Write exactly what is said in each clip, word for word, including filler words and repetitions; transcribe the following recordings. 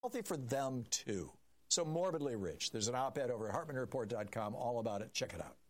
healthy for them, too. So morbidly rich. There's an op-ed over at Hartman Report dot com all about it. Check it out.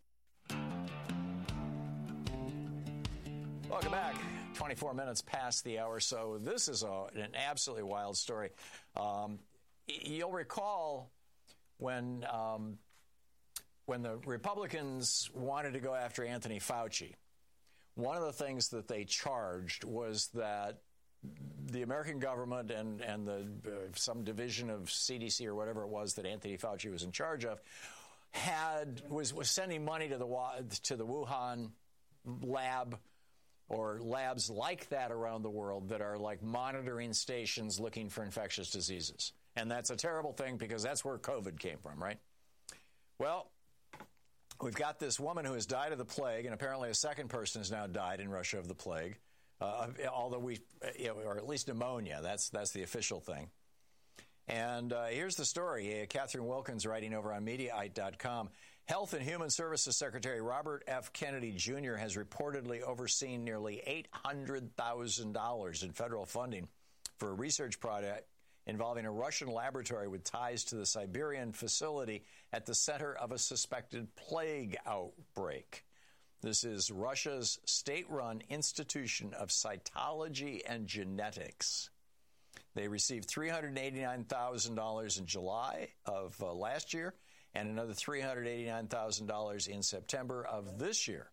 Welcome back. twenty-four minutes past the hour. So this is a, an absolutely wild story. Um, you'll recall when um, when the Republicans wanted to go after Anthony Fauci, one of the things that they charged was that the American government and, and the uh, some division of C D C or whatever it was that Anthony Fauci was in charge of had was, was sending money to the to the Wuhan lab or labs like that around the world that are like monitoring stations looking for infectious diseases. And that's a terrible thing because that's where COVID came from, right? Well, we've got this woman who has died of the plague, and apparently a second person has now died in Russia of the plague. Uh, although we, you know, or at least pneumonia, that's that's the official thing. And uh, here's the story. Uh, Catherine Wilkins writing over on Mediaite dot com. Health and Human Services Secretary Robert F. Kennedy Junior has reportedly overseen nearly eight hundred thousand dollars in federal funding for a research project involving a Russian laboratory with ties to the Siberian facility at the center of a suspected plague outbreak. This is Russia's state-run Institution of Cytology and Genetics. They received three hundred eighty-nine thousand dollars in July of uh, last year and another three hundred eighty-nine thousand dollars in September of this year.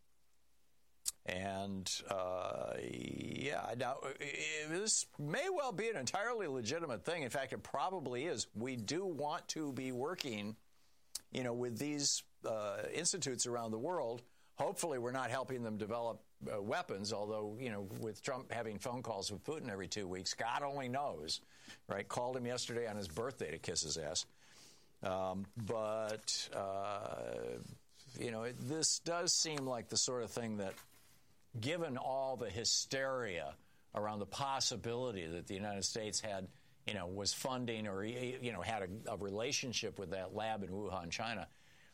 And, uh, yeah, now, this may well be an entirely legitimate thing. In fact, it probably is. We do want to be working, you know, with these uh, institutes around the world. Hopefully, we're not helping them develop uh, weapons, although, you know, with Trump having phone calls with Putin every two weeks, God only knows, right? Called him yesterday on his birthday to kiss his ass. Um, but, uh, you know, it, this does seem like the sort of thing that, given all the hysteria around the possibility that the United States had, you know, was funding or, you know, had a, a relationship with that lab in Wuhan, China,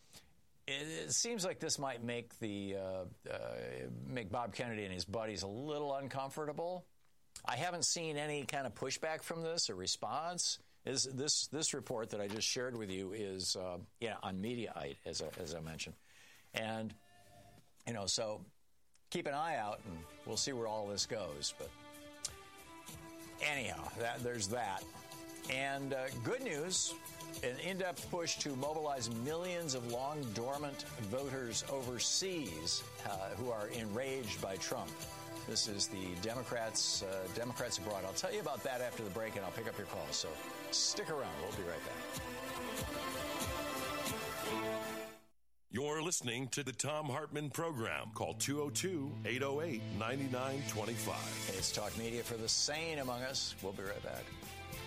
it seems like this might make the uh, uh, make Bob Kennedy and his buddies a little uncomfortable. I haven't seen any kind of pushback from this or response. Is this this report that I just shared with you is uh, yeah on Mediaite, as I, as I mentioned, and you know, so keep an eye out and we'll see where all this goes. But anyhow, that, there's that, and uh, good news. An in-depth push to mobilize millions of long-dormant voters overseas uh, who are enraged by Trump. This is the Democrats, uh, Democrats abroad. I'll tell you about that after the break, and I'll pick up your calls. So stick around. We'll be right back. You're listening to the Thom Hartmann Program. Call two oh two, eight oh eight, nine nine two five. It's Talk Media for the sane among us. We'll be right back.